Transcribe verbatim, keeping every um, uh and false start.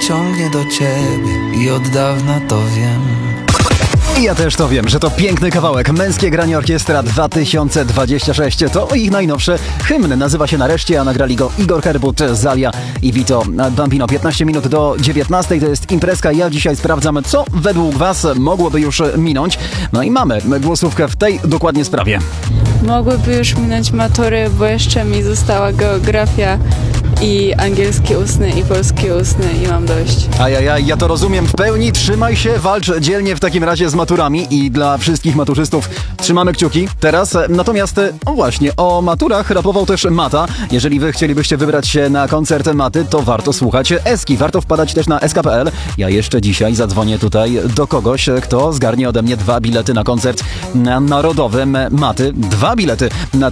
ciągnie do ciebie i od dawna to wiem. I ja też to wiem, że to piękny kawałek. Męskie Granie Orkiestra dwa tysiące dwadzieścia sześć. To ich najnowszy hymn. Nazywa się Nareszcie, a nagrali go Igor Herbut, Zalia i Vito Bambino. piętnaście minut do dziewiętnastej to jest imprezka. Ja dzisiaj sprawdzam, co według was mogłoby już minąć. No i mamy głosówkę w tej dokładnie sprawie. Mogłyby już minąć matury, bo jeszcze mi została geografia i angielski ustny i polski ustny i mam dość. Ajajaj, ja to rozumiem w pełni. Trzymaj się, walcz dzielnie w takim razie z maturami i dla wszystkich maturzystów trzymamy kciuki teraz. Natomiast, o właśnie, o maturach rapował też Mata. Jeżeli wy chcielibyście wybrać się na koncert Maty, to warto słuchać Eski. Warto wpadać też na S K kropka P L. Ja jeszcze dzisiaj zadzwonię tutaj do kogoś, kto zgarnie ode mnie dwa bilety na koncert narodowym Maty. Dwa bilety na